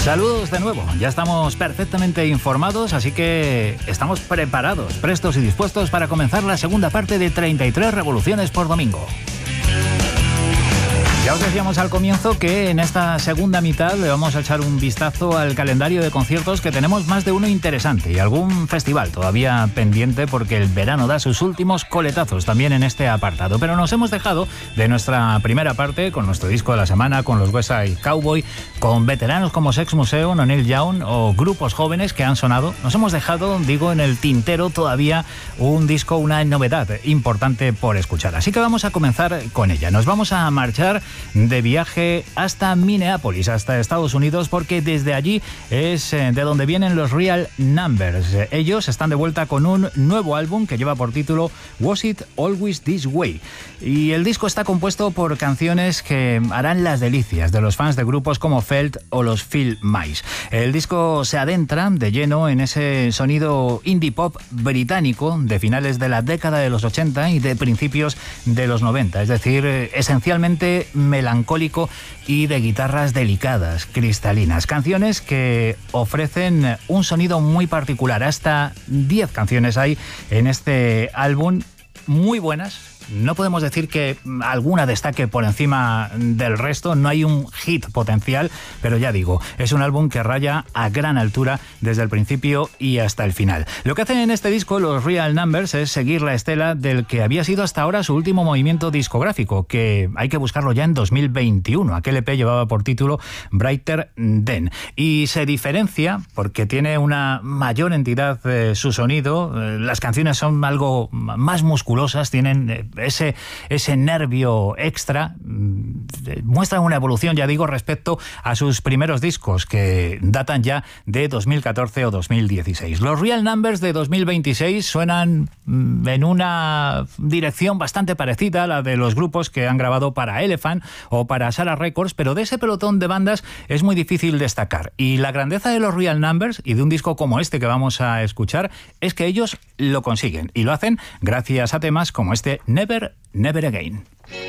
Saludos de nuevo, ya estamos perfectamente informados, así que estamos preparados, prestos y dispuestos para comenzar la segunda parte de 33 revoluciones por domingo. Ya os decíamos al comienzo que en esta segunda mitad le vamos a echar un vistazo al calendario de conciertos, que tenemos más de uno interesante y algún festival todavía pendiente, porque el verano da sus últimos coletazos también en este apartado. Pero nos hemos dejado de nuestra primera parte con nuestro disco de la semana, con los West Side Cowboy, con veteranos como Sex Museum o Neil Young o grupos jóvenes que han sonado. Nos hemos dejado, digo, en el tintero todavía un disco, una novedad importante por escuchar. Así que vamos a comenzar con ella. Nos vamos a marchar de viaje hasta Minneapolis, hasta Estados Unidos, porque desde allí es de donde vienen los Real Numbers. Ellos están de vuelta con un nuevo álbum que lleva por título Was It Always This Way, y el disco está compuesto por canciones que harán las delicias de los fans de grupos como Felt o los Phil Mice. El disco se adentra de lleno en ese sonido indie pop británico de finales de la década de los 80 y de principios de los 90, es decir, esencialmente melancólico y de guitarras delicadas, cristalinas. Canciones que ofrecen un sonido muy particular. Hasta 10 canciones hay en este álbum, muy buenas. No podemos decir que alguna destaque por encima del resto, no hay un hit potencial, pero ya digo, es un álbum que raya a gran altura desde el principio y hasta el final. Lo que hacen en este disco los Real Numbers es seguir la estela del que había sido hasta ahora su último movimiento discográfico, que hay que buscarlo ya en 2021. Aquel EP llevaba por título Brighter Than, y se diferencia porque tiene una mayor entidad su sonido. Las canciones son algo más musculosas, tienen ese nervio extra. Muestran una evolución, ya digo, respecto a sus primeros discos, que datan ya de 2014 o 2016. Los Real Numbers de 2026 suenan en una dirección bastante parecida a la de los grupos que han grabado para Elephant o para Sarah Records, pero de ese pelotón de bandas es muy difícil destacar. Y la grandeza de los Real Numbers y de un disco como este que vamos a escuchar es que ellos lo consiguen, y lo hacen gracias a temas como este Never, Never Again.